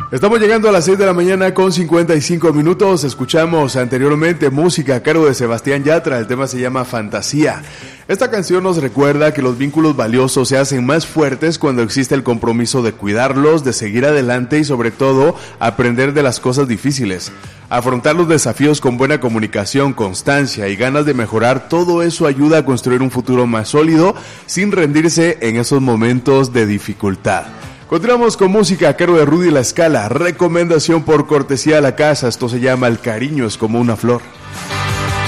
Estamos llegando a las 6 de la mañana con 55 minutos. Escuchamos anteriormente música a cargo de Sebastián Yatra. El tema se llama Fantasía. Esta canción nos recuerda que los vínculos valiosos se hacen más fuertes cuando existe el compromiso de cuidarlos, de seguir adelante y sobre todo aprender de las cosas difíciles. Afrontar los desafíos con buena comunicación, constancia y ganas de mejorar, todo eso ayuda a construir un futuro más sólido sin rendirse en esos momentos de dificultad. Continuamos con música a cargo de Rudy La Scala, recomendación por cortesía de la casa. Esto se llama El cariño es como una flor.